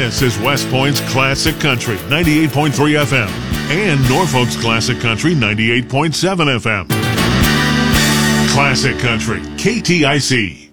This is West Point's Classic Country 98.3 FM and Norfolk's Classic Country 98.7 FM. Classic Country, KTIC.